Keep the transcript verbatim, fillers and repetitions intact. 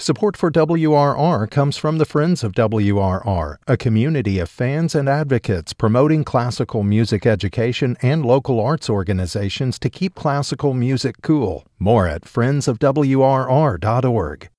Support for W R R comes from the Friends of W R R, a community of fans and advocates promoting classical music education and local arts organizations to keep classical music cool. More at friends of W R R dot org.